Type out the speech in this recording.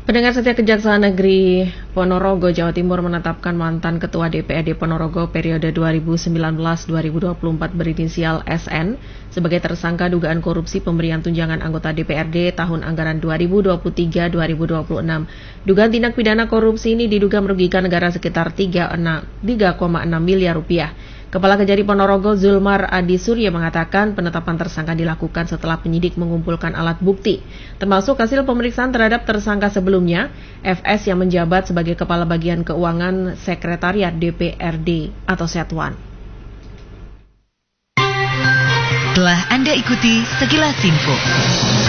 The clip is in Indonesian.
Pendengar setia Kejaksaan Negeri Ponorogo, Jawa Timur menetapkan mantan Ketua DPRD Ponorogo periode 2019-2024 berinisial SN sebagai tersangka dugaan korupsi pemberian tunjangan anggota DPRD tahun anggaran 2023-2026. Dugaan tindak pidana korupsi ini diduga merugikan negara sekitar 3,6 miliar rupiah. Kepala Kejari Ponorogo Zulmar Adi Surya mengatakan penetapan tersangka dilakukan setelah penyidik mengumpulkan alat bukti, termasuk hasil pemeriksaan terhadap tersangka sebelumnya, FS yang menjabat sebagai Kepala Bagian Keuangan Sekretariat DPRD atau Setwan. Telah Anda ikuti Sekilas Info.